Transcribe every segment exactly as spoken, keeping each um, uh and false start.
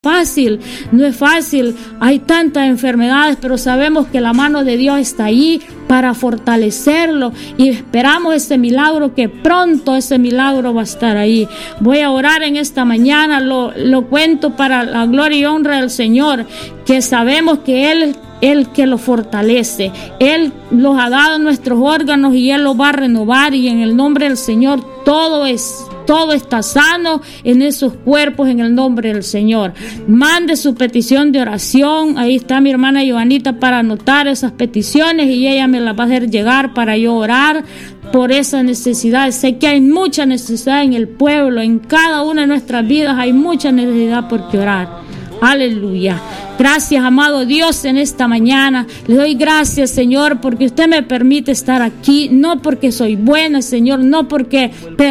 fácil, no es fácil, hay tantas enfermedades, pero sabemos que la mano de Dios está ahí para fortalecerlo y esperamos ese milagro, que pronto ese milagro va a estar ahí. Voy a orar en esta mañana, lo, lo cuento para la gloria y honra del Señor, que sabemos que Él Él que lo fortalece, Él los ha dado nuestros órganos y Él los va a renovar, y en el nombre del Señor todo es todo está sano en esos cuerpos, en el nombre del Señor. Mande su petición de oración, ahí está mi hermana Joanita para anotar esas peticiones y ella me las va a hacer llegar para yo orar por esas necesidades. Sé que hay mucha necesidad en el pueblo, en cada una de nuestras vidas hay mucha necesidad por qué orar. Aleluya. Gracias, amado Dios, en esta mañana. Le doy gracias, Señor, porque usted me permite estar aquí, no porque soy buena, Señor, no porque,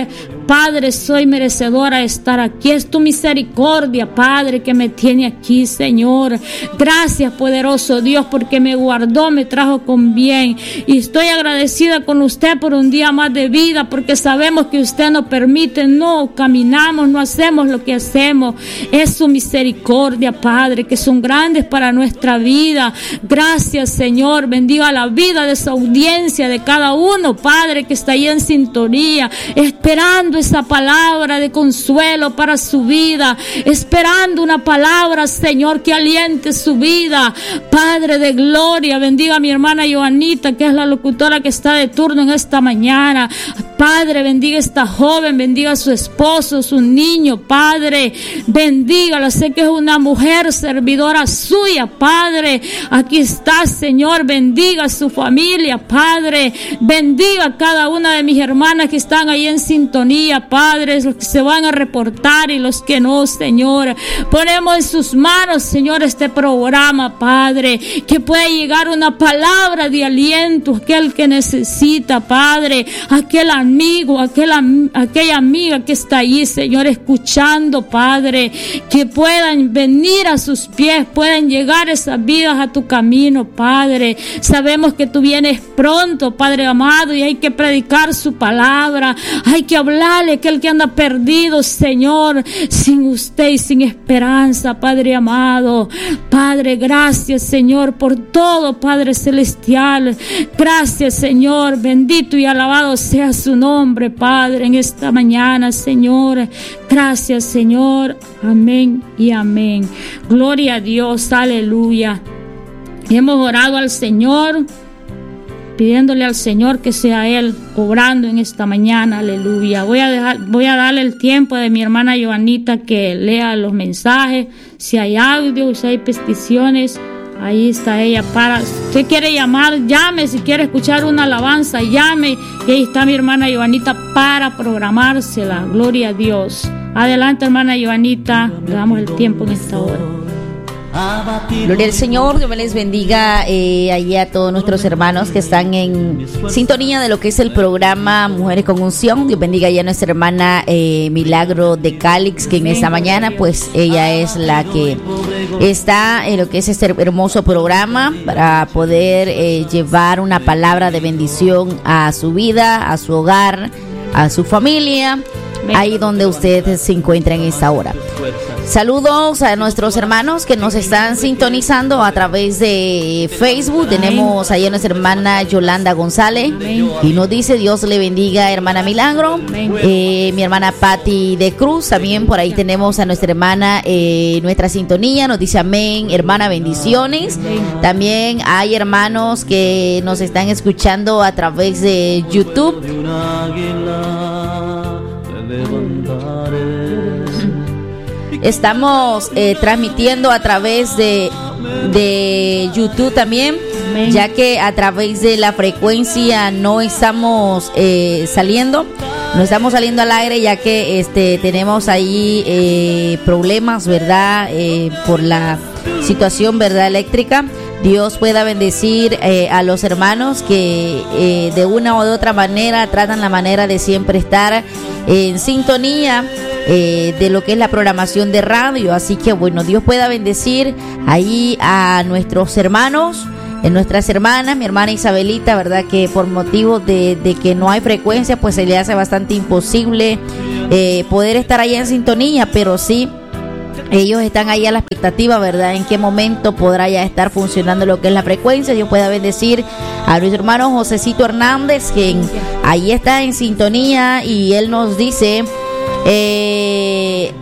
Padre, soy merecedora de estar aquí. Es tu misericordia, Padre, que me tiene aquí, Señor. Gracias, poderoso Dios, porque me guardó, me trajo con bien. Y estoy agradecida con usted por un día más de vida, porque sabemos que usted nos permite, no caminamos, no hacemos lo que hacemos. Es su misericordia, Padre, que son grandes para nuestra vida. Gracias, Señor. Bendiga la vida de esa audiencia, de cada uno, Padre, que está ahí en sintonía, esperando esa palabra de consuelo para su vida, esperando una palabra, Señor, que aliente su vida. Padre de gloria, bendiga a mi hermana Joanita, que es la locutora que está de turno en esta mañana. Padre, bendiga a esta joven, bendiga a su esposo, su niño, Padre, bendígala. Sé que es una mujer servidora suya, Padre. Aquí está, Señor, bendiga a su familia, Padre. Bendiga a cada una de mis hermanas que están ahí en sintonía, Padre, los que se van a reportar y los que no, Señor. Ponemos en sus manos, Señor, este programa, Padre, que pueda llegar una palabra de aliento a aquel que necesita, Padre, aquel amigo, aquel, aquella amiga que está ahí, Señor, escuchando, Padre, que puedan venir a sus pies, puedan llegar esas vidas a tu camino, Padre. Sabemos que tú vienes pronto, Padre amado, y hay que predicar su palabra, hay que hablarle a aquel que anda perdido, Señor, sin usted y sin esperanza, Padre amado. Padre, gracias, Señor, por todo, Padre celestial. Gracias, Señor, bendito y alabado sea su nombre, Padre, en esta mañana, Señor. Gracias, Señor. Amén y amén. Gloria a Dios, aleluya. Hemos orado al Señor, pidiéndole al Señor que sea Él obrando en esta mañana, aleluya. Voy a dejar, voy a darle el tiempo de mi hermana Joanita que lea los mensajes, si hay audio, si hay peticiones. Ahí está ella para, si usted quiere llamar, llame, si quiere escuchar una alabanza, llame, y ahí está mi hermana Joanita para programársela. Gloria a Dios. Adelante, hermana Joanita, le damos el tiempo en esta hora. Gloria al Señor, Dios me les bendiga eh, allí a todos nuestros hermanos que están en sintonía de lo que es el programa Mujeres con Unción. Dios bendiga allá a nuestra hermana eh, Milagro de Calix, que en esta mañana pues ella es la que está en lo que es este hermoso programa para poder eh, llevar una palabra de bendición a su vida, a su hogar, a su familia, ahí donde ustedes se encuentran en esta hora. Saludos a nuestros hermanos que nos están sintonizando a través de Facebook. Tenemos ahí a nuestra hermana Yolanda González y nos dice: Dios le bendiga, hermana Milagro. Eh, mi hermana Patti de Cruz, también por ahí tenemos a nuestra hermana, eh, nuestra sintonía, nos dice amén, hermana, bendiciones. También hay hermanos que nos están escuchando a través de YouTube. Estamos eh, transmitiendo a través de, de YouTube también, amén, ya que a través de la frecuencia no estamos eh, saliendo, no estamos saliendo al aire, ya que este tenemos ahí eh, problemas, ¿verdad? Eh, por la situación, ¿verdad?, eléctrica. Dios pueda bendecir eh, a los hermanos que eh, de una o de otra manera tratan la manera de siempre estar en sintonía eh, de lo que es la programación de radio. Así que bueno, Dios pueda bendecir ahí a nuestros hermanos, en nuestras hermanas, mi hermana Isabelita, verdad que por motivo de, de que no hay frecuencia, pues se le hace bastante imposible eh, poder estar ahí en sintonía, pero sí ellos están ahí a la expectativa, ¿verdad? En qué momento podrá ya estar funcionando lo que es la frecuencia. Dios pueda bendecir a nuestro hermano Josecito Hernández, que ahí está en sintonía, y él nos dice, eh,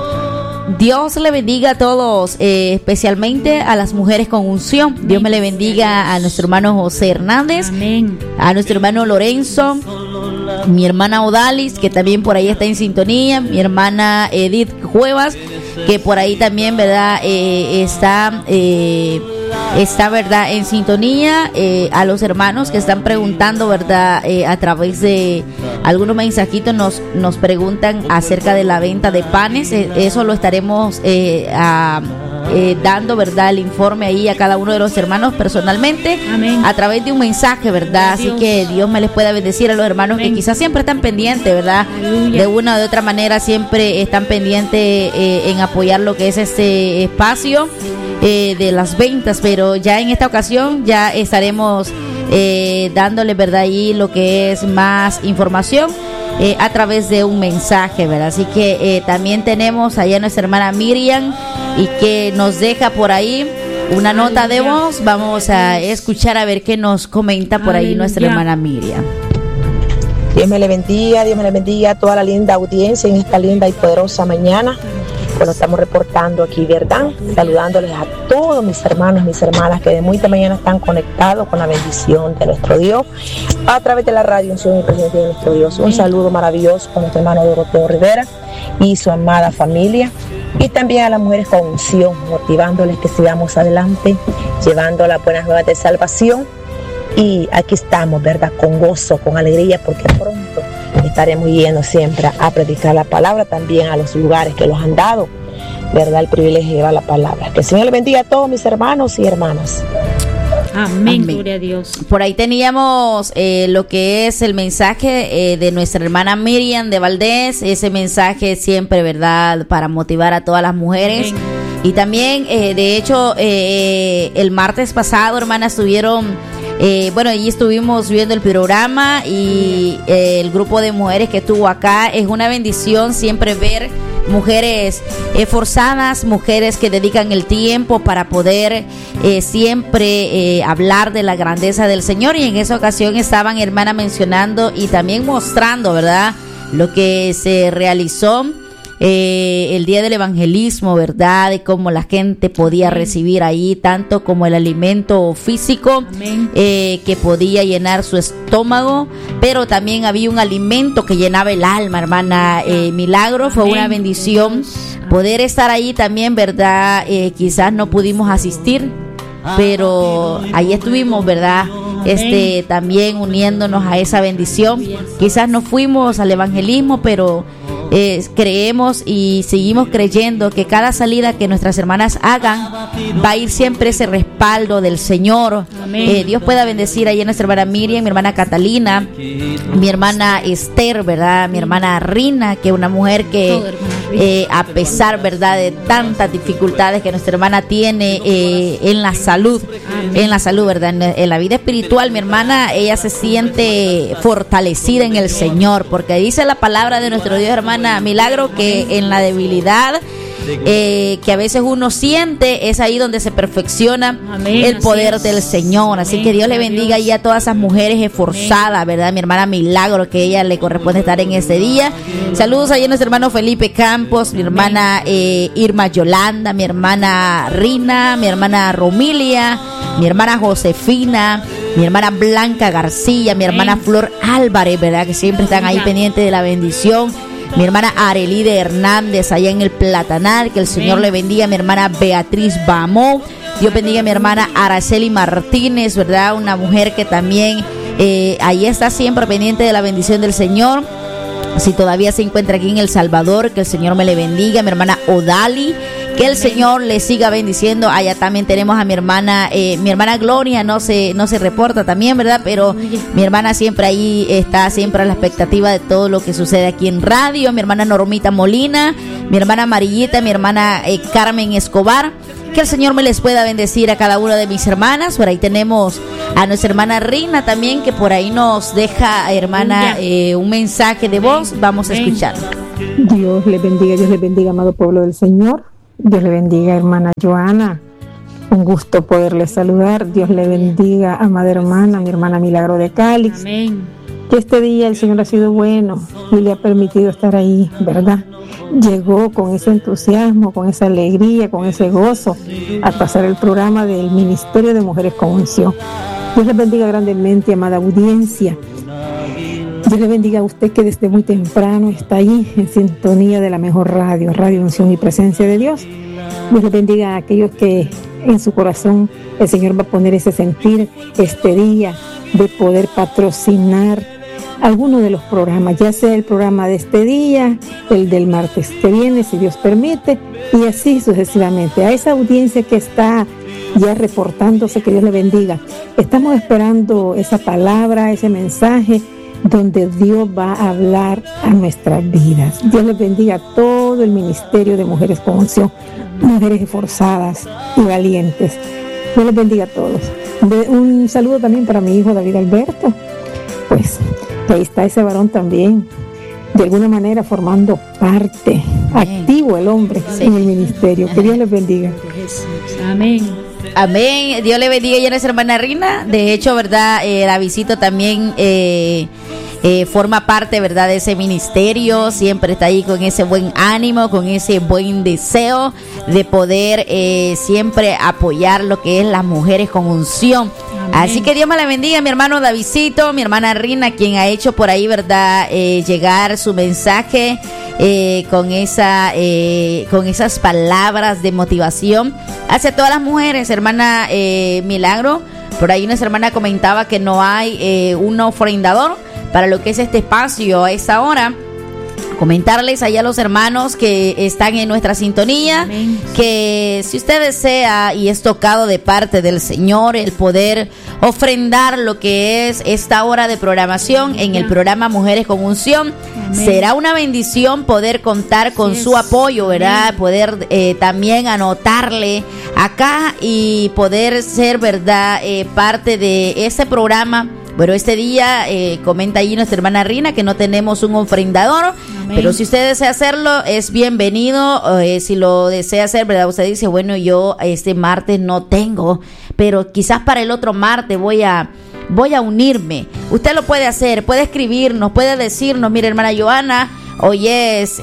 Dios le bendiga a todos, eh, especialmente a las mujeres con unción. Dios me le bendiga a nuestro hermano José Hernández. Amén. A nuestro hermano Lorenzo, mi hermana Odalis, que también por ahí está en sintonía, mi hermana Edith Cuevas, que por ahí también, verdad, eh, está eh, está, verdad, en sintonía, eh, a los hermanos que están preguntando, verdad, eh, a través de algunos mensajitos nos nos preguntan acerca de la venta de panes. Eh, eso lo estaremos eh, a, eh, dando, verdad, el informe ahí a cada uno de los hermanos personalmente. Amén. A través de un mensaje, verdad. Así que Dios me les pueda bendecir a los hermanos. Amén. Que quizás siempre están pendientes, verdad. Aleluya. De una o de otra manera siempre están pendientes eh, en apoyar lo que es este espacio eh, de las ventas, pero ya en esta ocasión ya estaremos eh, dándole, verdad, ahí lo que es más información eh, a través de un mensaje, verdad. Así que eh, también tenemos allá a nuestra hermana Miriam, y que nos deja por ahí una nota de voz. Vamos a escuchar a ver qué nos comenta por ahí nuestra hermana Miriam. Dios me le bendiga, Dios me le bendiga a toda la linda audiencia en esta linda y poderosa mañana. Bueno, estamos reportando aquí, ¿verdad? Saludándoles a todos mis hermanos, mis hermanas que de muy de mañana están conectados con la bendición de nuestro Dios a través de la radio Unción y Presencia de nuestro Dios. Un saludo maravilloso con nuestro hermano Doroteo Rivera y su amada familia, y también a las mujeres con unción, motivándoles que sigamos adelante, llevando las buenas nuevas de salvación. Y aquí estamos, ¿verdad? Con gozo, con alegría, porque pronto estaremos yendo siempre a predicar la palabra, también a los lugares que los han dado, ¿verdad? El privilegio de llevar la palabra. Que el Señor le bendiga a todos mis hermanos y hermanas. Amén, Amén. Gloria a Dios. Por ahí teníamos eh, lo que es el mensaje eh, de nuestra hermana Miriam de Valdés, ese mensaje siempre, ¿verdad?, para motivar a todas las mujeres. Amén. Y también, eh, de hecho, eh, el martes pasado, hermanas, estuvieron... Eh, bueno, allí estuvimos viendo el programa, y eh, el grupo de mujeres que estuvo acá, es una bendición siempre ver mujeres esforzadas, mujeres que dedican el tiempo para poder eh, siempre eh, hablar de la grandeza del Señor. Y en esa ocasión estaban, hermana, mencionando y también mostrando, ¿verdad?, lo que se realizó Eh, el día del evangelismo, ¿verdad? De cómo la gente podía Amén. Recibir ahí tanto como el alimento físico eh, que podía llenar su estómago, pero también había un alimento que llenaba el alma, hermana eh, Milagro. Fue Amén. Una bendición poder estar ahí también, ¿verdad? Eh, quizás no pudimos asistir, pero ahí estuvimos, ¿verdad? Este, también uniéndonos a esa bendición. Quizás no fuimos al evangelismo, pero eh, creemos y seguimos creyendo que cada salida que nuestras hermanas hagan va a ir siempre ese respaldo del Señor. Eh, Dios pueda bendecir ahí a nuestra hermana Miriam, mi hermana Catalina, mi hermana Esther, ¿verdad? Mi hermana Rina, que es una mujer que eh, a pesar, ¿verdad?, de tantas dificultades que nuestra hermana tiene eh, en la salud, en la salud, ¿verdad?, en, en la vida espiritual, mi hermana, ella se siente fortalecida en el Señor, porque dice la palabra de nuestro Dios, hermana Milagro, que en la debilidad eh, que a veces uno siente, es ahí donde se perfecciona Amén, el poder del Señor. Así Amén, que Dios le bendiga ahí a todas esas mujeres esforzadas, ¿verdad? Mi hermana Milagro, que a ella le corresponde estar en este día. Saludos ahí a nuestro hermano Felipe Campos, mi hermana eh, Irma Yolanda, mi hermana Rina, mi hermana Romilia, mi hermana Josefina, mi hermana Blanca García, mi hermana Flor Álvarez, ¿verdad?, que siempre están ahí pendientes de la bendición. Mi hermana Arelide Hernández allá en el Platanal, que el Señor le bendiga. Mi hermana Beatriz Bamó, Dios bendiga a mi hermana Araceli Martínez, ¿verdad?, una mujer que también eh, ahí está siempre pendiente de la bendición del Señor. Si todavía se encuentra aquí en El Salvador, que el Señor me le bendiga. Mi hermana Odali, que el Señor le siga bendiciendo. Allá también tenemos a mi hermana, eh, mi hermana Gloria, no se, no se reporta también, ¿verdad? Pero mi hermana siempre ahí está, siempre a la expectativa de todo lo que sucede aquí en radio. Mi hermana Normita Molina, mi hermana Amarillita, mi hermana eh, Carmen Escobar. Que el Señor me les pueda bendecir a cada una de mis hermanas. Por ahí tenemos a nuestra hermana Rina también, que por ahí nos deja, hermana, eh, un mensaje de voz. Vamos a escuchar. Dios les bendiga, Dios les bendiga, amado pueblo del Señor. Dios le bendiga, hermana Joana. Un gusto poderle saludar. Dios le bendiga, amada hermana, mi hermana Milagro de Cálix. Amén. Que este día el Señor ha sido bueno y le ha permitido estar ahí, ¿verdad? Llegó con ese entusiasmo, con esa alegría, con ese gozo a pasar el programa del Ministerio de Mujeres con Unción. Dios le bendiga grandemente, amada audiencia. Dios le bendiga a usted que desde muy temprano está ahí en sintonía de la mejor radio, Radio Unción y Presencia de Dios. Dios le bendiga a aquellos que en su corazón el Señor va a poner ese sentir este día de poder patrocinar alguno de los programas, ya sea el programa de este día, el del martes que viene, si Dios permite, y así sucesivamente. A esa audiencia que está ya reportándose, que Dios le bendiga. Estamos esperando esa palabra, ese mensaje donde Dios va a hablar a nuestras vidas. Dios les bendiga a todo el Ministerio de Mujeres con Unción, mujeres esforzadas y valientes. Dios les bendiga a todos. Un saludo también para mi hijo David Alberto, pues ahí está ese varón también, de alguna manera formando parte, Amén. Activo el hombre sí. en el ministerio. Que Dios les bendiga. Amén. Amén. Dios le bendiga a nuestra hermana Rina. De hecho, verdad, eh, la visito también eh, eh, forma parte, verdad, de ese ministerio. Siempre está ahí con ese buen ánimo, con ese buen deseo de poder eh, siempre apoyar lo que es las mujeres con unción. Amén. Así que Dios me la bendiga, mi hermano Davidcito, mi hermana Rina, quien ha hecho por ahí, verdad, eh, llegar su mensaje eh, con esa, eh, con esas palabras de motivación hacia todas las mujeres. Hermana eh, Milagro, por ahí una hermana comentaba que no hay eh, un ofrendador para lo que es este espacio a esta hora. Comentarles allá a los hermanos que están en nuestra sintonía, Amén. Que si usted desea y es tocado de parte del Señor el poder ofrendar lo que es esta hora de programación en el programa Mujeres con Unción, Amén. Será una bendición poder contar con su apoyo, ¿verdad? Amén. Poder eh, también anotarle acá y poder ser, ¿verdad? Eh, parte de ese programa. Bueno, este día eh, comenta ahí nuestra hermana Rina que no tenemos un ofrendador, Amén. Pero si usted desea hacerlo, es bienvenido. Eh, si lo desea hacer, ¿verdad? Usted dice, bueno, yo este martes no tengo, pero quizás para el otro martes voy a voy a unirme. Usted lo puede hacer, puede escribirnos, puede decirnos, mire, hermana Joana, hoy es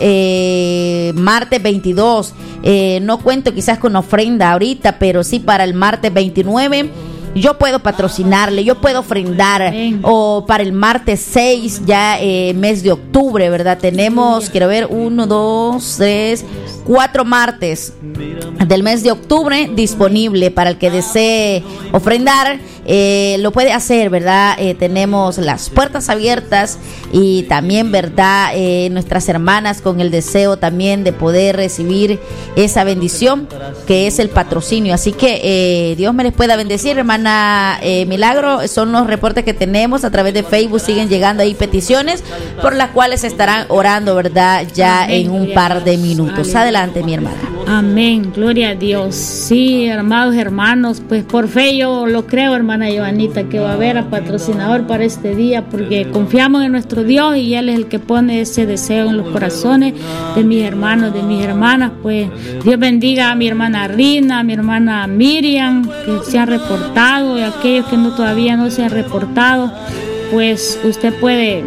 eh, martes veintidós, eh, no cuento quizás con ofrenda ahorita, pero sí para el martes veintinueve. Yo puedo patrocinarle, yo puedo ofrendar. Amén. O para el martes seis, ya eh, mes de octubre, ¿verdad? Tenemos, sí. quiero ver, uno, dos, tres, cuatro martes del mes de octubre disponible para el que desee ofrendar. Eh, lo puede hacer, ¿verdad? Eh, tenemos las puertas abiertas y también, ¿verdad? Eh, nuestras hermanas con el deseo también de poder recibir esa bendición que es el patrocinio. Así que eh, Dios me les pueda bendecir, hermana eh, Milagro. Son los reportes que tenemos a través de Facebook. Siguen llegando ahí peticiones por las cuales estarán orando, ¿verdad? Ya Amén. En un par de minutos. Amén. Adelante, mi hermana. Amén, gloria a Dios. Sí, amados hermanos, pues por fe yo lo creo, hermana Joanita, que va a haber a patrocinador para este día, porque confiamos en nuestro Dios y Él es el que pone ese deseo en los corazones de mis hermanos, de mis hermanas. Pues Dios bendiga a mi hermana Rina, a mi hermana Miriam, que se han reportado, y a aquellos que no todavía no se han reportado, pues usted puede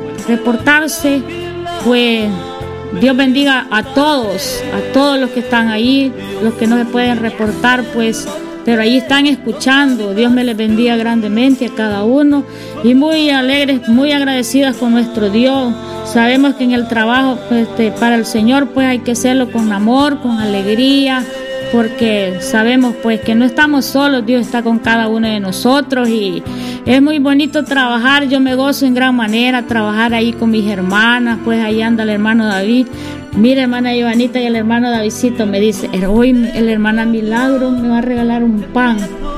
reportarse. Pues Dios bendiga a todos, a todos los que están ahí, los que no se pueden reportar, pues, pero ahí están escuchando. Dios me les bendiga grandemente a cada uno y muy alegres, muy agradecidas con nuestro Dios. Sabemos que en el trabajo, pues, este, para el Señor, pues hay que hacerlo con amor, con alegría, porque sabemos pues que no estamos solos, Dios está con cada uno de nosotros y es muy bonito trabajar. Yo me gozo en gran manera trabajar ahí con mis hermanas, pues ahí anda el hermano David. Mira, hermana Joanita, y el hermano Davidcito me dice, hoy el hermana Milagro me va a regalar un pan.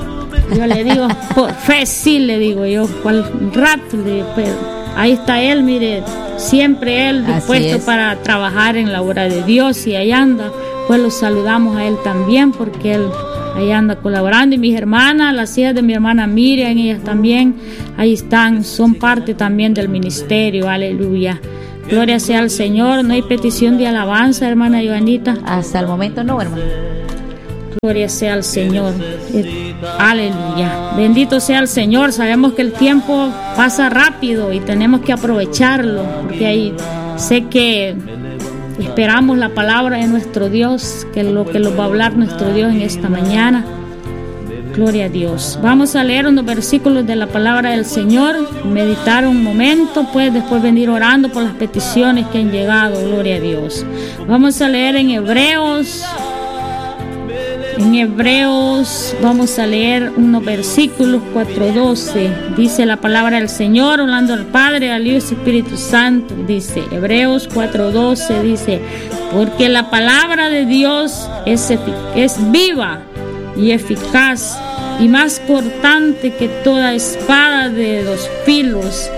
Yo le digo, por fe sí, le digo yo, cual rato, le digo, pero ahí está él, mire, siempre él dispuesto para trabajar en la obra de Dios, y ahí anda. Pues los saludamos a él también, porque él ahí anda colaborando. Y mis hermanas, las hijas de mi hermana Miriam, ellas también ahí están, son parte también del ministerio, aleluya. Gloria sea al Señor. No hay petición de alabanza, hermana Joanita. Hasta el momento no, hermano. Gloria sea al Señor. Aleluya. Bendito sea el Señor. Sabemos que el tiempo pasa rápido y tenemos que aprovecharlo, porque ahí sé que esperamos la palabra de nuestro Dios, que es lo que nos va a hablar nuestro Dios en esta mañana. Gloria a Dios. Vamos a leer unos versículos de la palabra del Señor, meditar un momento, pues después venir orando por las peticiones que han llegado. Gloria a Dios. Vamos a leer en Hebreos. En Hebreos vamos a leer unos versículos cuatro doce. Dice la palabra del Señor, hablando al Padre, al Hijo y al Espíritu Santo. Dice Hebreos cuatro doce, dice: porque la palabra de Dios es, es viva y eficaz y más cortante que toda espada de dos filos,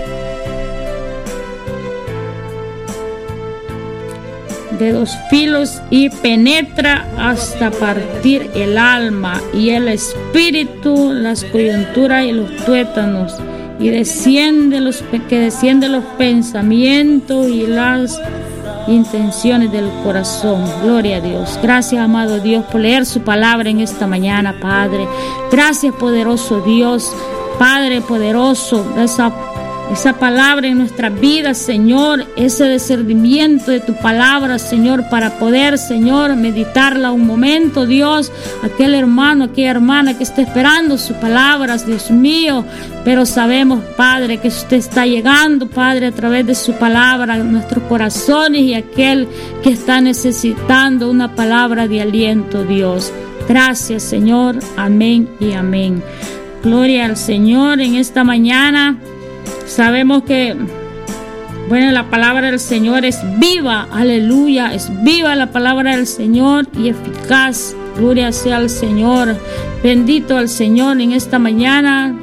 de dos filos y penetra hasta partir el alma y el espíritu, las coyunturas y los tuétanos, y desciende los que desciende los pensamientos y las intenciones del corazón. Gloria a Dios. Gracias, amado Dios, por leer su palabra en esta mañana, Padre. Gracias, poderoso Dios, Padre poderoso, esa Esa palabra en nuestras vidas, Señor, ese discernimiento de tu palabra, Señor, para poder, Señor, meditarla un momento, Dios, aquel hermano, aquella hermana que está esperando sus palabras, Dios mío, pero sabemos, Padre, que usted está llegando, Padre, a través de su palabra a nuestros corazones, y aquel que está necesitando una palabra de aliento, Dios. Gracias, Señor. Amén y amén. Gloria al Señor. En esta mañana sabemos que, bueno, la palabra del Señor es viva, aleluya, es viva la palabra del Señor y eficaz. Gloria sea al Señor. Bendito al Señor en esta mañana.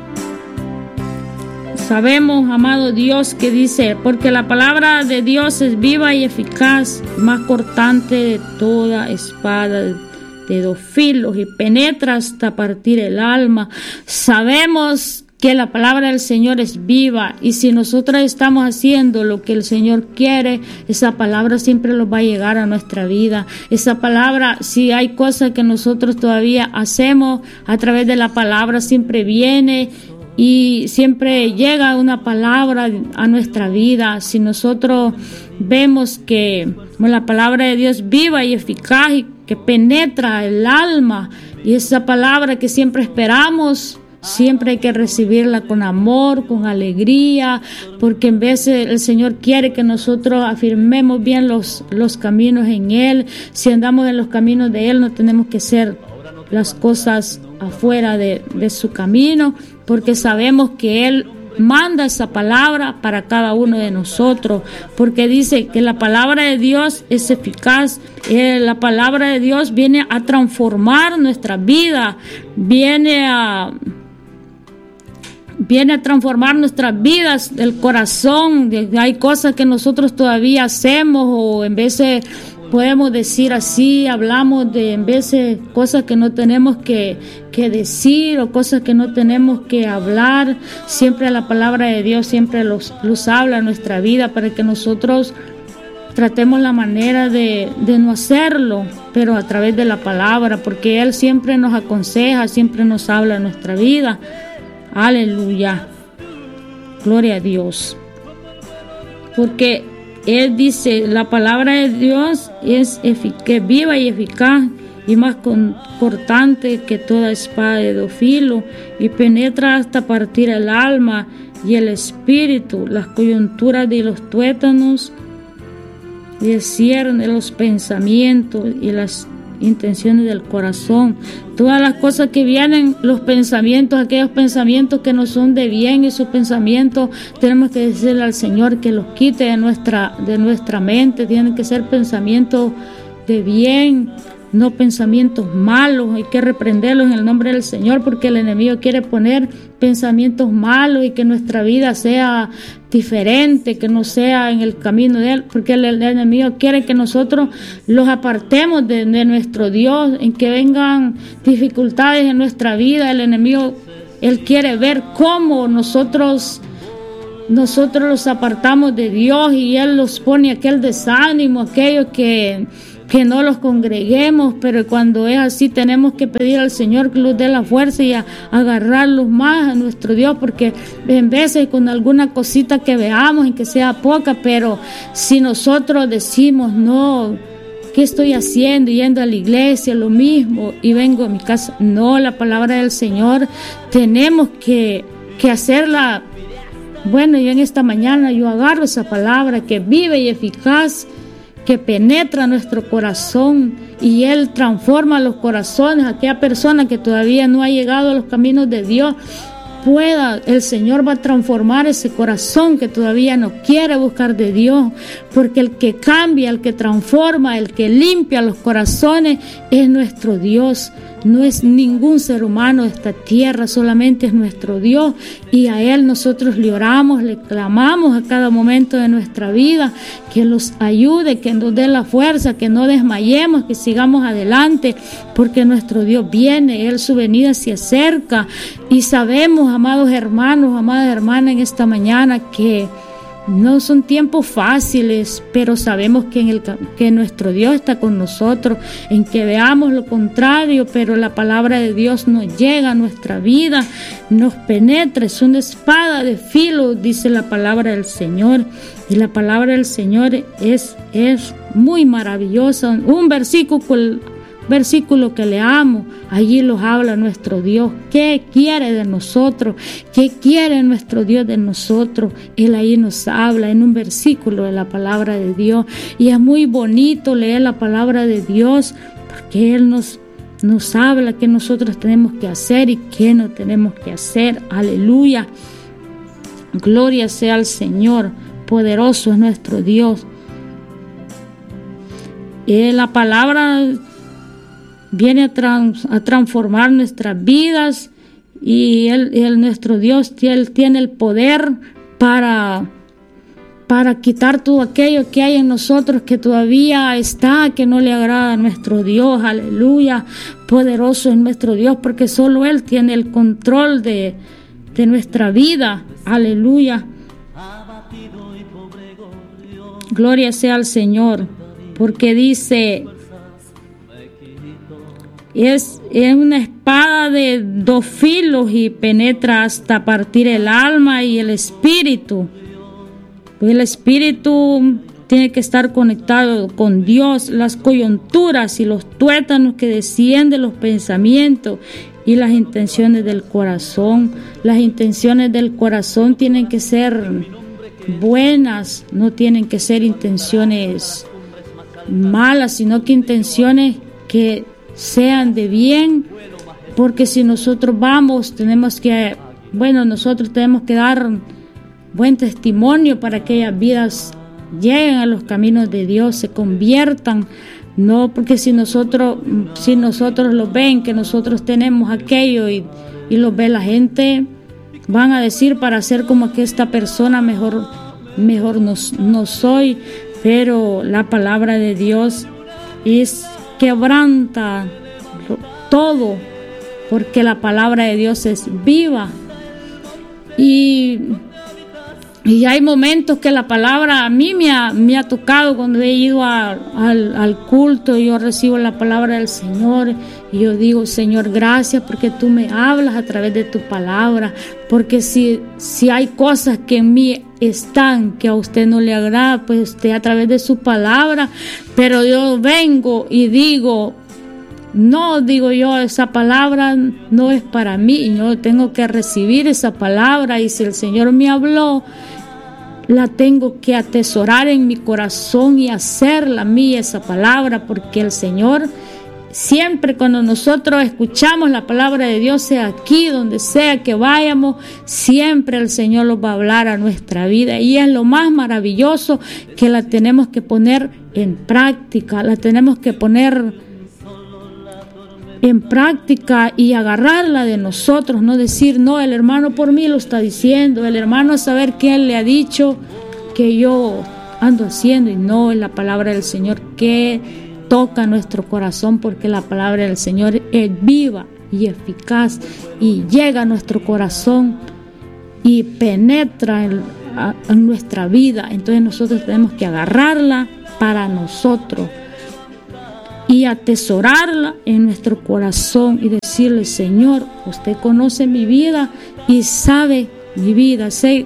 Sabemos, amado Dios, que dice: porque la palabra de Dios es viva y eficaz, más cortante de toda espada de dos filos, y penetra hasta partir el alma. Sabemos que la palabra del Señor es viva, y si nosotros estamos haciendo lo que el Señor quiere, esa palabra siempre nos va a llegar a nuestra vida. Esa palabra, si hay cosas que nosotros todavía hacemos, a través de la palabra siempre viene y siempre llega una palabra a nuestra vida. Si nosotros vemos que la palabra de Dios es viva y eficaz y que penetra el alma, y esa palabra que siempre esperamos, siempre hay que recibirla con amor, con alegría, porque en vez de, el Señor quiere que nosotros afirmemos bien los, los caminos en Él. Si andamos en los caminos de Él, no tenemos que hacer las cosas afuera de, de su camino, porque sabemos que Él manda esa palabra para cada uno de nosotros, porque dice que la palabra de Dios es eficaz. Eh, la palabra de Dios viene a transformar nuestra vida, viene a viene a transformar nuestras vidas, el corazón. Hay cosas que nosotros todavía hacemos, o en vez de, podemos decir así, hablamos de en vez de cosas que no tenemos que, que decir, o cosas que no tenemos que hablar. Siempre la palabra de Dios siempre los, los habla en nuestra vida, para que nosotros tratemos la manera de, de no hacerlo, pero a través de la palabra, porque Él siempre nos aconseja, siempre nos habla en nuestra vida. Aleluya. Gloria a Dios. Porque Él dice, la palabra de Dios es eficaz, viva y eficaz, y más con, cortante que toda espada de dos filos, y penetra hasta partir el alma y el espíritu, las coyunturas de los tuétanos, y discierne los pensamientos y las intenciones del corazón. Todas las cosas que vienen, los pensamientos, aquellos pensamientos que no son de bien, esos pensamientos tenemos que decirle al Señor que los quite de nuestra, de nuestra mente. Tienen que ser pensamientos de bien, no pensamientos malos. Hay que reprenderlos en el nombre del Señor, porque el enemigo quiere poner pensamientos malos y que nuestra vida sea diferente, que no sea en el camino de Él, porque el, el enemigo quiere que nosotros los apartemos de, de nuestro Dios, en que vengan dificultades en nuestra vida. El enemigo, Él quiere ver cómo nosotros nosotros los apartamos de Dios y Él los pone aquel desánimo, aquello que, que no los congreguemos, pero cuando es así tenemos que pedir al Señor que nos dé la fuerza y a, a agarrarlos más a nuestro Dios, porque en veces con alguna cosita que veamos, en que sea poca, pero si nosotros decimos no, ¿qué estoy haciendo? Yendo a la iglesia, lo mismo, y vengo a mi casa. No, la palabra del Señor tenemos que, que hacerla. Bueno, yo en esta mañana yo agarro esa palabra que vive y eficaz, que penetra nuestro corazón y Él transforma los corazones. Aquella persona que todavía no ha llegado a los caminos de Dios, pueda, el Señor va a transformar ese corazón que todavía no quiere buscar de Dios, porque el que cambia, el que transforma, el que limpia los corazones es nuestro Dios. No es ningún ser humano de esta tierra, solamente es nuestro Dios, y a Él nosotros le oramos, le clamamos a cada momento de nuestra vida, que nos ayude, que nos dé la fuerza, que no desmayemos, que sigamos adelante, porque nuestro Dios viene, Él su venida se acerca, y sabemos, amados hermanos, amadas hermanas, en esta mañana que no son tiempos fáciles, pero sabemos que, en el, que nuestro Dios está con nosotros, en que veamos lo contrario, pero la palabra de Dios nos llega a nuestra vida, nos penetra, es una espada de filo, dice la palabra del Señor, y la palabra del Señor es, es muy maravillosa. Un versículo, versículo que leamos, allí los habla nuestro Dios, qué quiere de nosotros, qué quiere nuestro Dios de nosotros. Él ahí nos habla en un versículo de la palabra de Dios, y es muy bonito leer la palabra de Dios, porque Él nos, nos habla qué nosotros tenemos que hacer y qué no tenemos que hacer. Aleluya, gloria sea al Señor, poderoso es nuestro Dios. Y la palabra viene a, trans, a transformar nuestras vidas, y él, él, nuestro Dios, él tiene el poder para, para quitar todo aquello que hay en nosotros que todavía está, que no le agrada a nuestro Dios. Aleluya, poderoso es nuestro Dios, porque solo Él tiene el control de, de nuestra vida. Aleluya, gloria sea al Señor, porque dice: Es, es una espada de dos filos y penetra hasta partir el alma y el espíritu. El espíritu tiene que estar conectado con Dios, las coyunturas y los tuétanos que descienden los pensamientos y las intenciones del corazón. Las intenciones del corazón tienen que ser buenas, no tienen que ser intenciones malas, sino que intenciones que sean de bien, porque si nosotros vamos, tenemos que, bueno, nosotros tenemos que dar buen testimonio para que aquellas vidas lleguen a los caminos de Dios, se conviertan, no porque si nosotros, si nosotros lo ven, que nosotros tenemos aquello y, y lo ve la gente, van a decir para ser como que esta persona mejor, mejor no, no soy, pero la palabra de Dios es quebranta todo, porque la palabra de Dios es viva, y, y hay momentos que la palabra a mí me ha, me ha tocado cuando he ido a, al, al culto, y yo recibo la palabra del Señor y yo digo: Señor, gracias porque tú me hablas a través de tu palabra, porque si, si hay cosas que en mí están que a usted no le agrada, pues usted a través de su palabra, pero yo vengo y digo: no, digo yo, esa palabra no es para mí, y yo tengo que recibir esa palabra, y si el Señor me habló, la tengo que atesorar en mi corazón y hacerla mía esa palabra, porque el Señor siempre, cuando nosotros escuchamos la palabra de Dios, sea aquí, donde sea que vayamos, siempre el Señor nos va a hablar a nuestra vida, y es lo más maravilloso, que la tenemos que poner en práctica, la tenemos que poner en práctica y agarrarla de nosotros, no decir: no, el hermano por mí lo está diciendo, el hermano a saber qué él le ha dicho que yo ando haciendo, y no, es la palabra del Señor que toca nuestro corazón, porque la palabra del Señor es viva y eficaz y llega a nuestro corazón y penetra el, a, a nuestra vida. Entonces nosotros tenemos que agarrarla para nosotros y atesorarla en nuestro corazón y decirle: Señor, usted conoce mi vida y sabe mi vida. Sé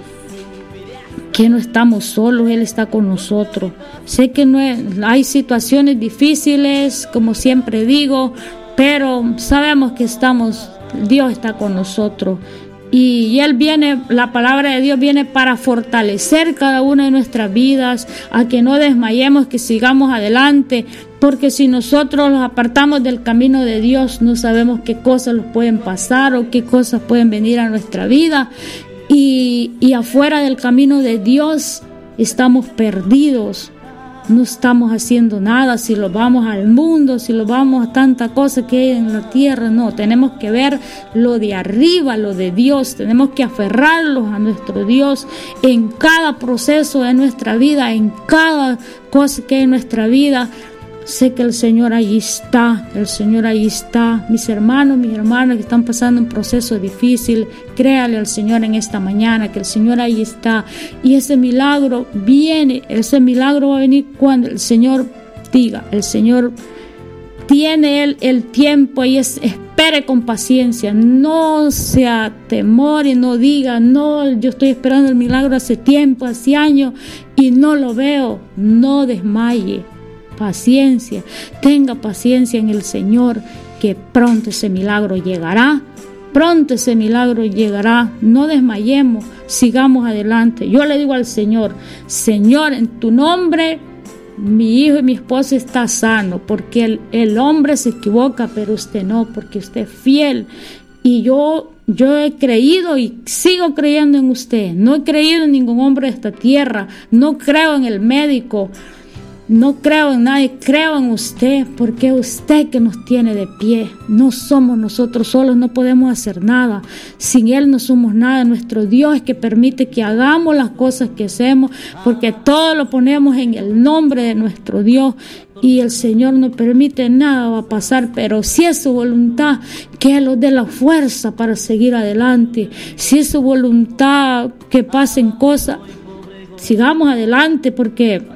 que no estamos solos, Él está con nosotros. Sé que no es, hay situaciones difíciles, como siempre digo, pero sabemos que estamos, Dios está con nosotros. Y, y Él viene, la palabra de Dios viene para fortalecer cada una de nuestras vidas, a que no desmayemos, que sigamos adelante, porque si nosotros los apartamos del camino de Dios, no sabemos qué cosas nos pueden pasar o qué cosas pueden venir a nuestra vida. Y, y afuera del camino de Dios estamos perdidos, no estamos haciendo nada. Si lo vamos al mundo, si lo vamos a tanta cosa que hay en la tierra, no, tenemos que ver lo de arriba, lo de Dios. Tenemos que aferrarlos a nuestro Dios en cada proceso de nuestra vida, en cada cosa que hay en nuestra vida. Sé que el Señor ahí está, el Señor ahí está. Mis hermanos, mis hermanas que están pasando un proceso difícil, créale al Señor en esta mañana, que el Señor ahí está. Y ese milagro viene, ese milagro va a venir cuando el Señor diga. El Señor tiene el, el tiempo y es, espere con paciencia. No sea temor y no diga: no, yo estoy esperando el milagro hace tiempo, hace años y no lo veo. No desmaye. Paciencia, tenga paciencia en el Señor, que pronto ese milagro llegará, pronto ese milagro llegará. No desmayemos, sigamos adelante. Yo le digo al Señor: Señor, en tu nombre mi hijo y mi esposo está sano, porque el, el hombre se equivoca, pero usted no, porque usted es fiel. Y yo Yo he creído y sigo creyendo en usted. No he creído en ningún hombre de esta tierra, no creo en el médico, no creo en nadie, creo en usted, porque es usted que nos tiene de pie. No somos nosotros solos, no podemos hacer nada. Sin Él no somos nada. Nuestro Dios es que permite que hagamos las cosas que hacemos, porque todo lo ponemos en el nombre de nuestro Dios. Y el Señor no permite nada va a pasar, pero si es su voluntad, que Él nos dé la fuerza para seguir adelante. Si es su voluntad que pasen cosas, sigamos adelante, porque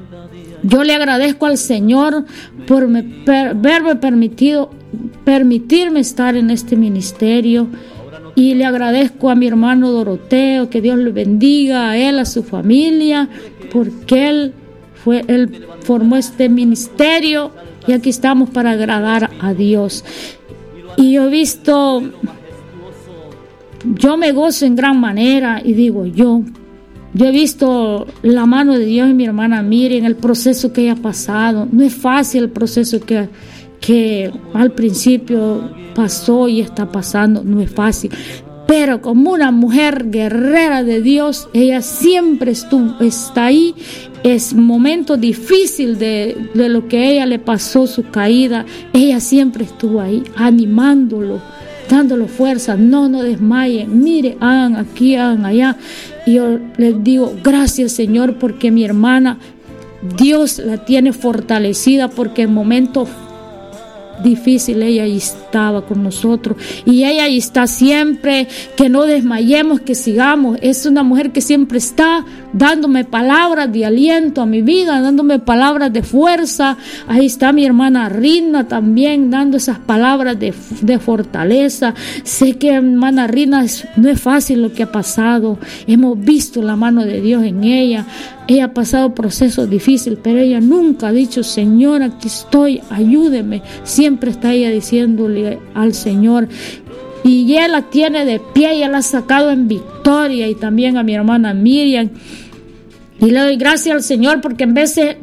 yo le agradezco al Señor por me, per, haberme permitido, permitirme estar en este ministerio. Y le agradezco a mi hermano Doroteo, que Dios le bendiga a él, a su familia, porque él, fue, él formó este ministerio y aquí estamos para agradar a Dios. Y yo he visto, yo me gozo en gran manera y digo yo, Yo he visto la mano de Dios en mi hermana Miriam, el proceso que ella ha pasado. No es fácil el proceso que, que al principio pasó y está pasando, no es fácil. Pero como una mujer guerrera de Dios, ella siempre estuvo, está ahí. Es un momento difícil de, de lo que a ella le pasó, su caída. Ella siempre estuvo ahí, animándolo, dándole fuerza. No, no desmayen. Mire, hagan aquí, hagan allá. Y yo les digo, gracias Señor, porque mi hermana, Dios la tiene fortalecida, porque en momentos difíciles ella ahí estaba con nosotros. Y ella ahí está siempre, que no desmayemos, que sigamos. Es una mujer que siempre está dándome palabras de aliento a mi vida, dándome palabras de fuerza. Ahí está mi hermana Rina también, dando esas palabras de, de fortaleza. Sé que hermana Rina es, no es fácil lo que ha pasado. Hemos visto la mano de Dios en ella. Ella ha pasado procesos difíciles, pero ella nunca ha dicho, Señor, aquí estoy, ayúdeme. Siempre está ella diciéndole al Señor. Y Él la tiene de pie y Él la ha sacado en victoria. Y también a mi hermana Miriam. Y le doy gracias al Señor, porque en veces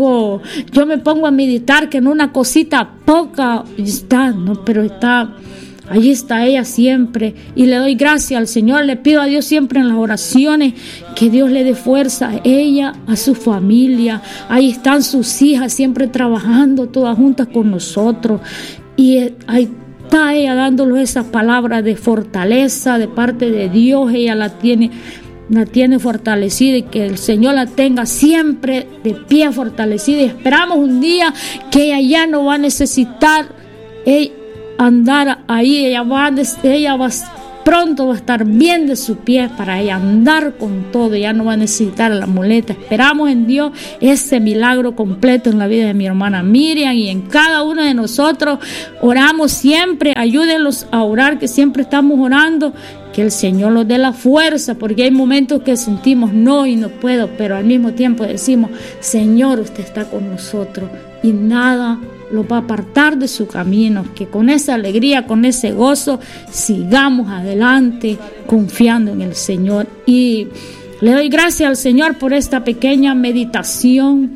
yo me pongo a meditar que en una cosita poca está, no, pero está... Allí está ella siempre, y le doy gracias al Señor. Le pido a Dios siempre en las oraciones que Dios le dé fuerza a ella, a su familia. Ahí están sus hijas siempre trabajando todas juntas con nosotros, y ahí está ella dándoles esas palabras de fortaleza de parte de Dios. Ella la tiene la tiene fortalecida, y que el Señor la tenga siempre de pie fortalecida. Y esperamos un día que ella ya no va a necesitar ella andar ahí, ella va, ella va a pronto va a estar bien de su pie para ella andar con todo, ya no va a necesitar la muleta. Esperamos en Dios ese milagro completo en la vida de mi hermana Miriam y en cada uno de nosotros. Oramos siempre, ayúdenlos a orar, que siempre estamos orando, que el Señor nos dé la fuerza, porque hay momentos que sentimos no y no puedo, pero al mismo tiempo decimos, Señor, usted está con nosotros y nada lo va a apartar de su camino, que con esa alegría, con ese gozo, sigamos adelante confiando en el Señor. Y le doy gracias al Señor por esta pequeña meditación.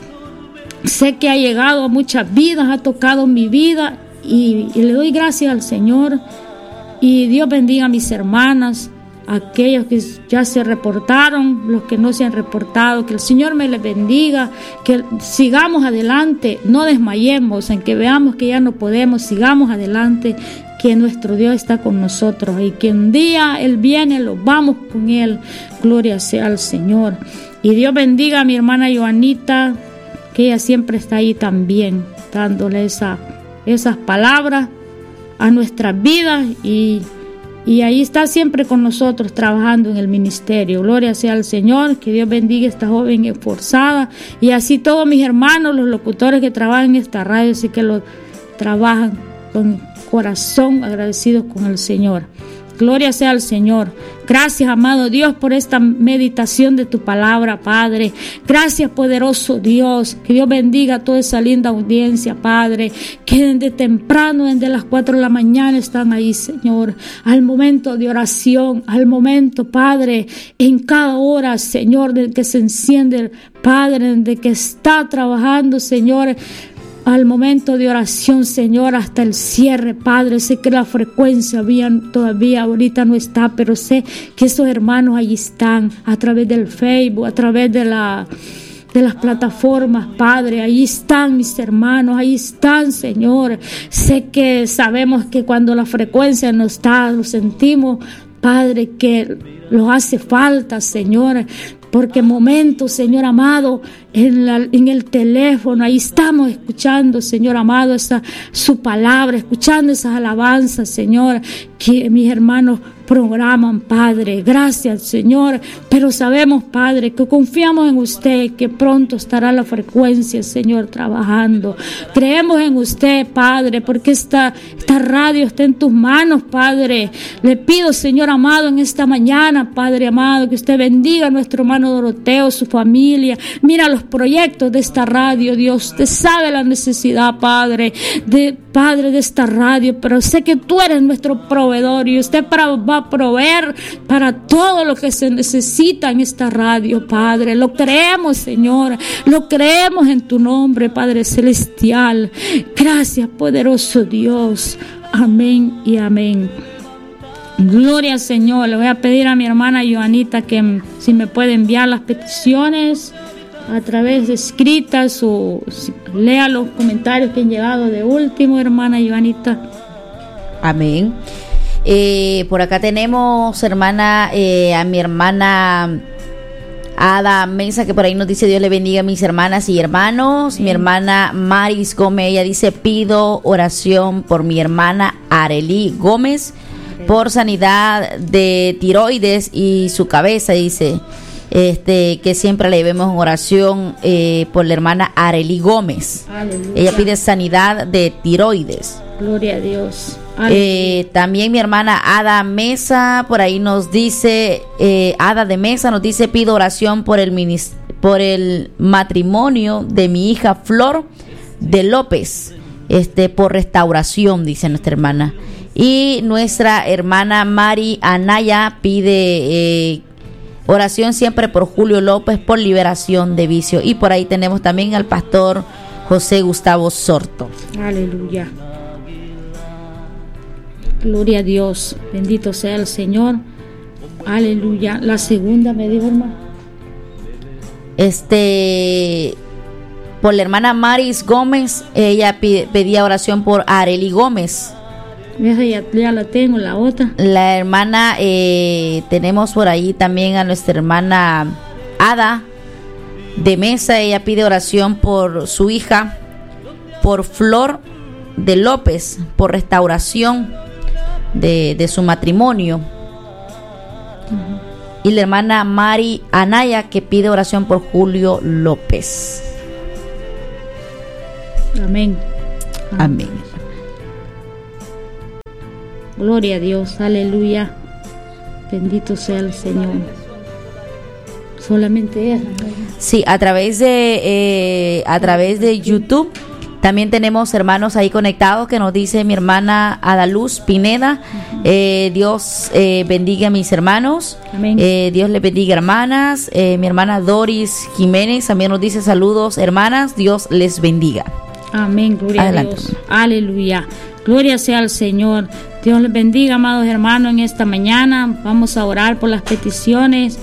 Sé que ha llegado a muchas vidas, ha tocado mi vida y, y le doy gracias al Señor. Y Dios bendiga a mis hermanas, a aquellos que ya se reportaron, los que no se han reportado, que el Señor me les bendiga, que sigamos adelante, no desmayemos, en que veamos que ya no podemos, sigamos adelante, que nuestro Dios está con nosotros y que un día Él viene, lo vamos con Él, gloria sea al Señor. Y Dios bendiga a mi hermana Joanita, que ella siempre está ahí también, dándole esa, esas palabras a nuestras vidas y, y ahí está siempre con nosotros trabajando en el ministerio. Gloria sea al Señor, que Dios bendiga a esta joven esforzada y así todos mis hermanos, los locutores que trabajan en esta radio, así que lo trabajan con corazón agradecidos con el Señor. Gloria sea al Señor. Gracias, amado Dios, por esta meditación de tu palabra, Padre. Gracias, poderoso Dios. Que Dios bendiga a toda esa linda audiencia, Padre, que desde temprano, desde las cuatro de la mañana están ahí, Señor, al momento de oración, al momento, Padre, en cada hora, Señor, desde que se enciende, Padre, desde que está trabajando, Señor, al momento de oración, Señor, hasta el cierre, Padre. Sé que la frecuencia había, todavía ahorita no está, pero sé que esos hermanos allí están, a través del Facebook, a través de la de las plataformas, Padre. Ahí están mis hermanos, ahí están, Señor. Sé que sabemos que cuando la frecuencia no está, lo sentimos, Padre, que nos hace falta, Señor, porque momentos, Señor amado, en, la, en el teléfono, ahí estamos escuchando, Señor amado, esa, su palabra, escuchando esas alabanzas, Señor, que mis hermanos programan, Padre. Gracias, Señor, pero sabemos, Padre, que confiamos en usted, que pronto estará la frecuencia, Señor, trabajando. Creemos en usted, Padre, porque esta, esta radio está en tus manos, Padre. Le pido, Señor amado, en esta mañana, Padre amado, que usted bendiga a nuestro hermano Doroteo, su familia. Mira los proyectos de esta radio, Dios. Usted sabe la necesidad, Padre, de Padre de esta radio, pero sé que tú eres nuestro proveedor y usted para, va a proveer para todo lo que se necesita en esta radio, Padre. Lo creemos, Señor, lo creemos en tu nombre, Padre celestial. Gracias, poderoso Dios. Amén y amén. Gloria al Señor. Le voy a pedir a mi hermana Joanita que si me puede enviar las peticiones a través de escritas o si, lea los comentarios que han llegado de último, hermana Joanita. Amén. Eh, por acá tenemos, hermana, eh, a mi hermana Ada Mesa, que por ahí nos dice: Dios le bendiga a mis hermanas y hermanos. Amén. Mi hermana Maris Gómez, ella dice: pido oración por mi hermana Arely Gómez, por sanidad de tiroides y su cabeza, dice. Este, que siempre le debemos en oración eh, por la hermana Arely Gómez. Aleluya. Ella pide sanidad de tiroides. Gloria a Dios. Eh, también mi hermana Ada Mesa, por ahí nos dice, eh, Ada de Mesa nos dice: pido oración por el, minis- por el matrimonio de mi hija Flor de López, este, por restauración, dice nuestra hermana. Y nuestra hermana Mari Anaya pide eh, oración siempre por Julio López, por liberación de vicio. Y por ahí tenemos también al pastor José Gustavo Sorto. Aleluya. Gloria a Dios. Bendito sea el Señor. Aleluya. La segunda me dijo, hermano. Este, por la hermana Maris Gómez, ella pide, pedía oración por Arely Gómez. Ya, ya la tengo, la otra. La hermana, eh, tenemos por ahí también a nuestra hermana Ada de Mesa. Ella pide oración por su hija, por Flor de López, por restauración, de, de su matrimonio. Uh-huh. Y la hermana Mari Anaya, que pide oración por Julio López. Amén. Amén. Gloria a Dios, aleluya. Bendito sea el Señor. Solamente es. Sí, a través de eh, a través de YouTube también tenemos hermanos ahí conectados, que nos dice mi hermana Adaluz Pineda. Uh-huh. eh, Dios eh, bendiga a mis hermanos. Amén. Eh, Dios les bendiga, hermanas. Eh, mi hermana Doris Jiménez también nos dice saludos, hermanas. Dios les bendiga. Amén, gloria Adelante. a Dios. Aleluya. Gloria sea al Señor. Dios les bendiga, amados hermanos, en esta mañana. Vamos a orar por las peticiones.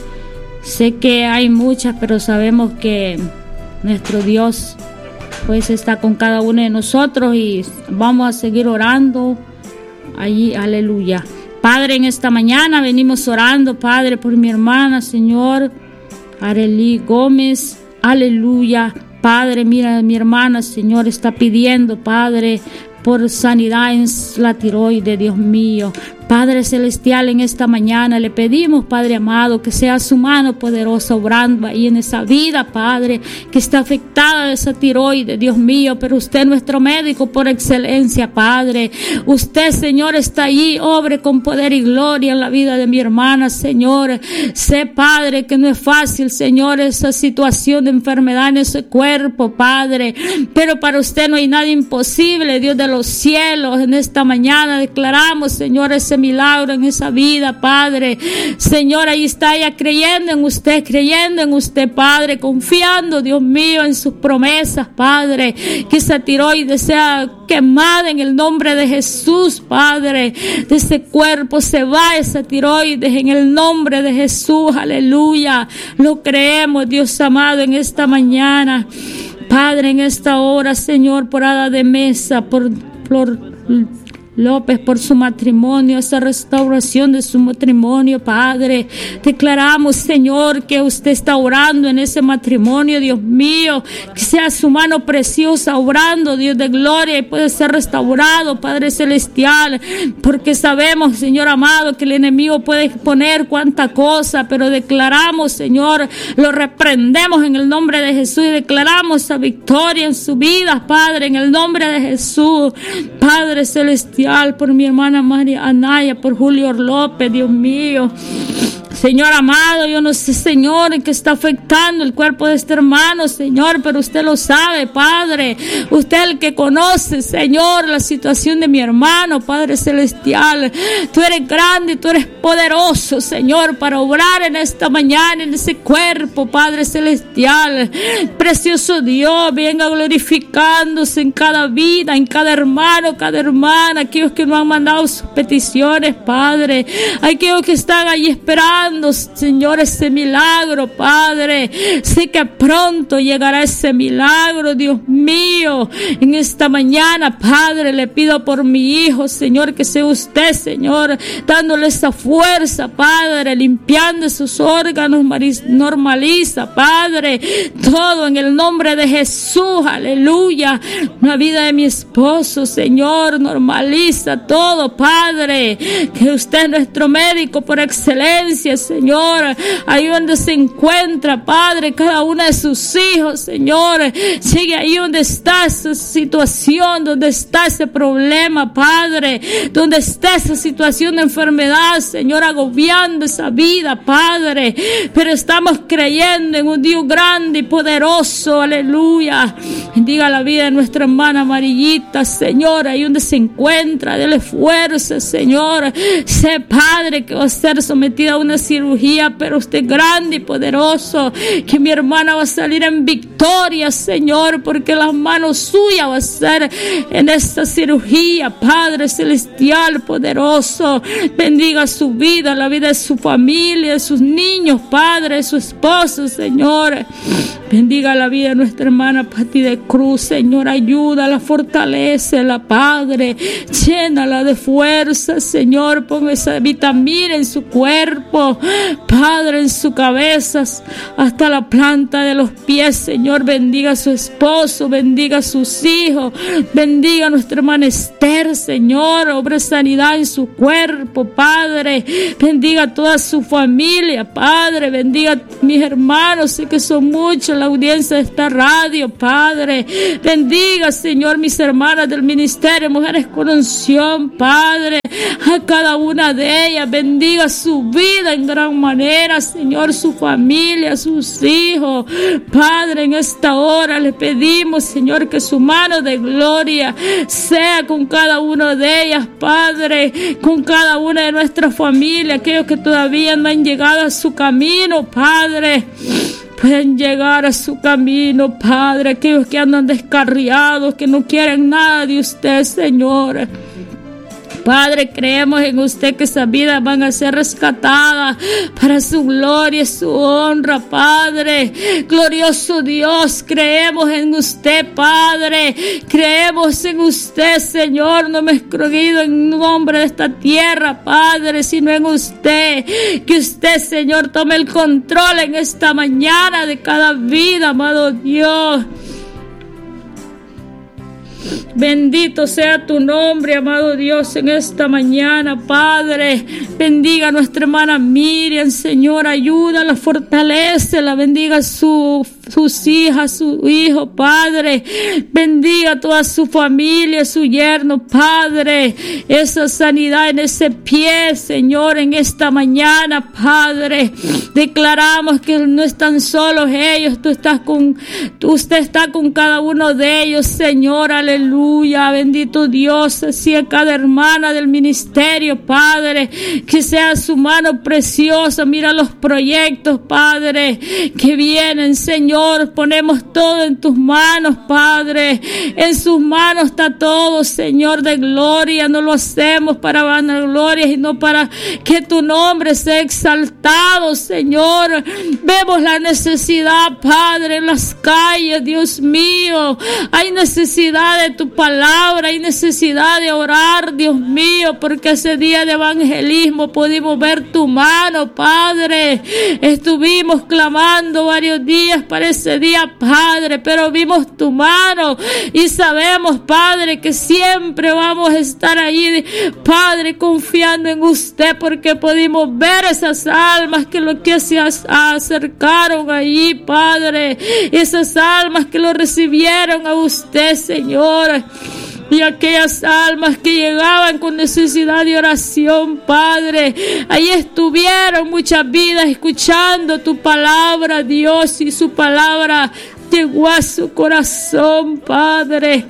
Sé que hay muchas, pero sabemos que nuestro Dios pues está con cada uno de nosotros y vamos a seguir orando allí. Aleluya. Padre, en esta mañana venimos orando, Padre, por mi hermana, Señor, Arely Gómez. Aleluya. Padre, mira, mi hermana, Señor, está pidiendo, Padre, por sanidad en la tiroides, Dios mío. Padre celestial, en esta mañana le pedimos, Padre amado, que sea su mano poderosa obrando ahí en esa vida, Padre, que está afectada de esa tiroides, Dios mío, pero usted es nuestro médico por excelencia, Padre. Usted, Señor, está ahí, obre con poder y gloria en la vida de mi hermana, Señor. Sé, Padre, que no es fácil, Señor, esa situación de enfermedad en ese cuerpo, Padre, pero para usted no hay nada imposible, Dios de los cielos. En esta mañana declaramos, Señor, ese milagro en esa vida, Padre. Señor, ahí está ella creyendo en usted, creyendo en usted, Padre, confiando, Dios mío, en sus promesas, Padre, que esa tiroides sea quemada en el nombre de Jesús, Padre. De ese cuerpo se va esa tiroides en el nombre de Jesús, aleluya. Lo creemos, Dios amado, en esta mañana, Padre, en esta hora, Señor, por Ada de Mesa, por Flor López, por su matrimonio, esa restauración de su matrimonio, Padre. Declaramos, Señor, que usted está orando en ese matrimonio, Dios mío, que sea su mano preciosa obrando, Dios de gloria, y puede ser restaurado, Padre celestial, porque sabemos, Señor amado, que el enemigo puede poner cuanta cosa, pero declaramos, Señor, lo reprendemos en el nombre de Jesús y declaramos esa victoria en su vida, Padre, en el nombre de Jesús, Padre celestial. Por mi hermana María Anaya, por Julio López, Dios mío. Señor amado, yo no sé, Señor, en qué está afectando el cuerpo de este hermano, Señor, pero usted lo sabe, Padre. Usted es el que conoce, Señor, la situación de mi hermano, Padre celestial. Tú eres grande, tú eres poderoso, Señor, para obrar en esta mañana, en ese cuerpo, Padre celestial. Precioso Dios, venga glorificándose en cada vida, en cada hermano, cada hermana, aquellos que no han mandado sus peticiones, Padre. Aquellos que están ahí esperando, Señor, ese milagro, Padre. Sé que pronto llegará ese milagro, Dios mío. En esta mañana, Padre, le pido por mi hijo, Señor, que sea usted, Señor, dándole esa fuerza, Padre, limpiando sus órganos, normaliza, Padre, todo en el nombre de Jesús, aleluya. La vida de mi esposo, Señor, normaliza todo, Padre, que usted es nuestro médico por excelencia, Señor, ahí donde se encuentra, Padre, cada uno de sus hijos, Señor, sigue ahí donde está esa situación, donde está ese problema, Padre, donde está esa situación de enfermedad, Señor, agobiando esa vida, Padre, pero estamos creyendo en un Dios grande y poderoso, aleluya. Bendiga la vida de nuestra hermana Amarillita, Señor, ahí donde se encuentra, dele fuerza, Señor. Sé, Padre, que va a ser sometida a una cirugía, pero usted grande y poderoso, que mi hermana va a salir en victoria, Señor, porque las manos suyas va a ser en esta cirugía, Padre celestial, poderoso. Bendiga su vida, la vida de su familia, de sus niños, Padre, de su esposo, Señor. Bendiga la vida de nuestra hermana Pati de Cruz, Señor, ayúdala, fortalécela, Padre, llénala de fuerza, Señor, pon esa vitamina en su cuerpo, Padre, en su cabeza, hasta la planta de los pies, Señor, bendiga a su esposo, bendiga a sus hijos, bendiga a nuestra hermana Esther, Señor, obra sanidad en su cuerpo, Padre, bendiga a toda su familia, Padre, bendiga a mis hermanos, sé que son muchos la audiencia de esta radio, Padre, bendiga, Señor, mis hermanas del Ministerio Mujeres con Unción, Padre, a cada una de ellas, bendiga su vida en gran manera, Señor, su familia, sus hijos, Padre, en esta hora le pedimos, Señor, que su mano de gloria sea con cada una de ellas, Padre, con cada una de nuestras familias, aquellos que todavía no han llegado a su camino, Padre, pueden llegar a su camino, Padre, aquellos que andan descarriados, que no quieren nada de usted, Señor. Padre, creemos en usted que esas vidas van a ser rescatadas para su gloria y su honra, Padre. Glorioso Dios, creemos en usted, Padre. Creemos en usted, Señor. No me he escogido en nombre de esta tierra, Padre, sino en usted. Que usted, Señor, tome el control en esta mañana de cada vida, amado Dios. Bendito sea tu nombre, amado Dios, en esta mañana, Padre. Bendiga a nuestra hermana Miriam, Señor, ayúdala, fortalécela, bendiga a su, sus hijas, su hijo, Padre. Bendiga a toda su familia, su yerno, Padre. Esa sanidad en ese pie, Señor, en esta mañana, Padre. Declaramos que no están solos ellos, tú estás con, tú, usted está con cada uno de ellos, Señor, aleluya. Aleluya, bendito Dios, así a cada hermana del ministerio, Padre, que sea su mano preciosa. Mira los proyectos, Padre, que vienen, Señor, ponemos todo en tus manos, Padre, en sus manos está todo, Señor, de gloria. No lo hacemos para vanagloria, sino para que tu nombre sea exaltado, Señor. Vemos la necesidad, Padre, en las calles, Dios mío, hay necesidad de tu palabra, hay necesidad de orar, Dios mío, porque ese día de evangelismo pudimos ver tu mano, Padre. Estuvimos clamando varios días para ese día, Padre, pero vimos tu mano y sabemos, Padre, que siempre vamos a estar ahí, Padre, confiando en usted, porque pudimos ver esas almas que lo que se acercaron allí, Padre, esas almas que lo recibieron a usted, Señor. Y aquellas almas que llegaban con necesidad de oración, Padre, ahí estuvieron muchas vidas escuchando tu palabra, Dios, y su palabra llegó a su corazón, Padre.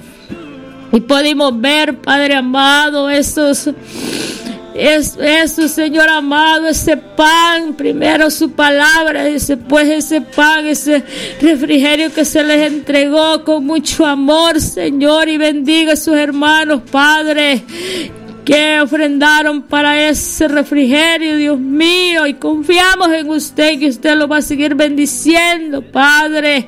Y pudimos ver, Padre amado, esos... Es, eso, Señor amado, ese pan, primero su palabra, y después ese pan, ese refrigerio que se les entregó con mucho amor, Señor, y bendiga a sus hermanos, Padre, que ofrendaron para ese refrigerio, Dios mío, y confiamos en usted, que usted lo va a seguir bendiciendo, Padre.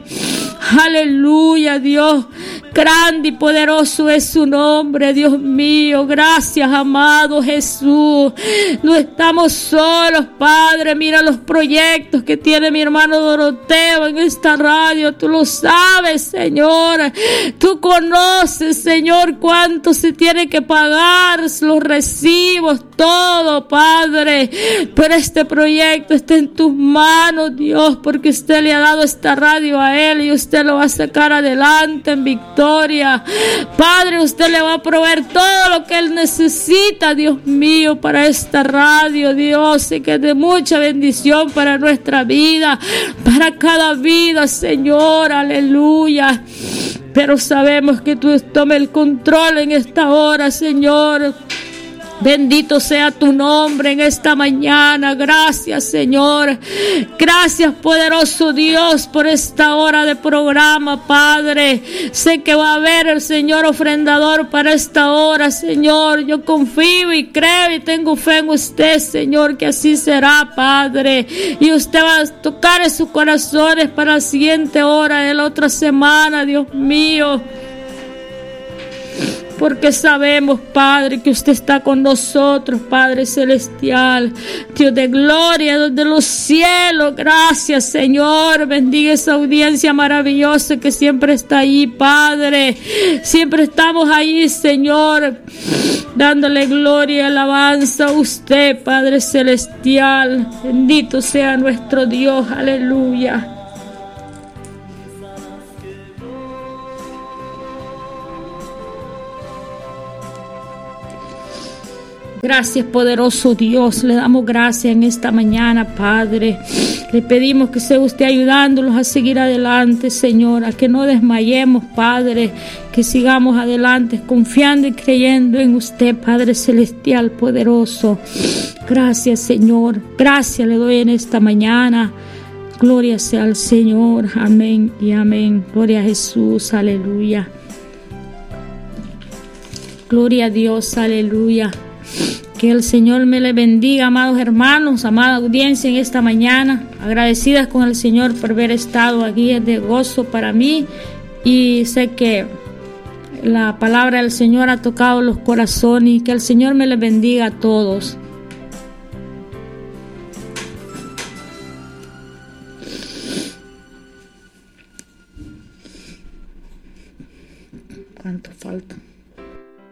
Aleluya, Dios. Grande y poderoso es su nombre, Dios mío. Gracias, amado Jesús. No estamos solos, Padre. Mira los proyectos que tiene mi hermano Doroteo en esta radio. Tú lo sabes, Señor. Tú conoces, Señor, cuánto se tiene que pagar, los recibos, todo, Padre. Pero este proyecto está en tus manos, Dios, porque usted le ha dado esta radio a él y usted lo va a sacar adelante en victoria. Padre, usted le va a proveer todo lo que él necesita, Dios mío, para esta radio, Dios, y que es de mucha bendición para nuestra vida, para cada vida, Señor, aleluya. Pero sabemos que tú tomes el control en esta hora, Señor. Bendito sea tu nombre en esta mañana. Gracias, Señor. Gracias, poderoso Dios, por esta hora de programa, Padre. Sé que va a haber el Señor ofrendador para esta hora, Señor. Yo confío y creo y tengo fe en usted, Señor, que así será, Padre. Y usted va a tocar en sus corazones para la siguiente hora de la otra semana, Dios mío. Porque sabemos, Padre, que usted está con nosotros, Padre celestial, Dios de gloria, Dios de los cielos. Gracias, Señor. Bendiga esa audiencia maravillosa que siempre está ahí, Padre. Siempre estamos ahí, Señor, dándole gloria y alabanza a usted, Padre celestial. Bendito sea nuestro Dios. Aleluya. Gracias, poderoso Dios. Le damos gracias en esta mañana, Padre. Le pedimos que sea usted ayudándolos a seguir adelante, Señor, a que no desmayemos, Padre, que sigamos adelante confiando y creyendo en usted, Padre celestial, poderoso. Gracias, Señor. Gracias le doy en esta mañana. Gloria sea al Señor. Amén y amén. Gloria a Jesús. Aleluya. Gloria a Dios. Aleluya. Que el Señor me le bendiga, amados hermanos, amada audiencia en esta mañana. Agradecidas con el Señor por haber estado aquí, es de gozo para mí. Y sé que la palabra del Señor ha tocado los corazones y que el Señor me le bendiga a todos. ¿Cuánto falta?